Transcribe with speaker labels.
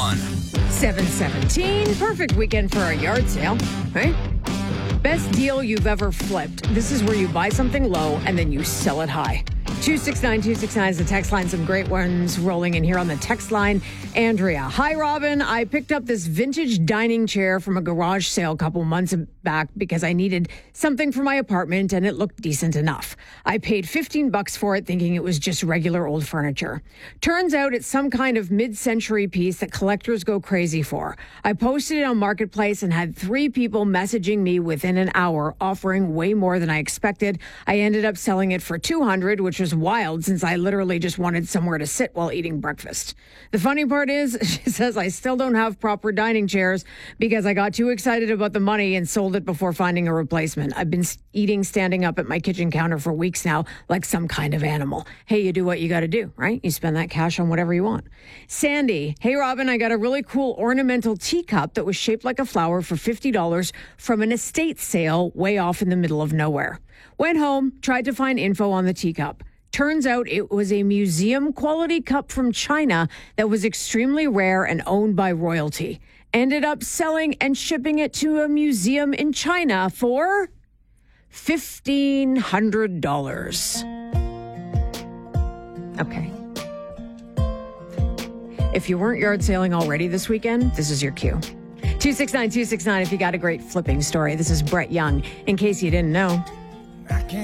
Speaker 1: on.
Speaker 2: 7:17, perfect weekend for a yard sale, right? Best deal you've ever flipped. This is where you buy something low and then you sell it high. 269-269 is the text line. Some great ones rolling in here on the text line. Andrea, hi, Robin. I picked up this vintage dining chair from a garage sale a couple months back because I needed something for my apartment and it looked decent enough. I paid $15 for it thinking it was just regular old furniture. Turns out it's some kind of mid-century piece that collectors go crazy for. I posted it on Marketplace and had 3 people messaging me within an hour offering way more than I expected. I ended up selling it for $200, which was wild since I literally just wanted somewhere to sit while eating breakfast. The funny part is, she says, I still don't have proper dining chairs because I got too excited about the money and sold it before finding a replacement. I've been eating standing up at my kitchen counter for weeks now like some kind of animal. Hey, you do what you got to do, right? You spend that cash on whatever you want. Sandy, hey, Robin, I got a really cool ornamental teacup that was shaped like a flower for $50 from an estate sale way off in the middle of nowhere. Went home, tried to find info on the teacup. Turns out it was a museum quality cup from China that was extremely rare and owned by royalty. Ended up selling and shipping it to a museum in China for $1,500. Okay. If you weren't yard sailing already this weekend, this is your cue. 269-269 if you got a great flipping story. This is Brett Young, in case you didn't know.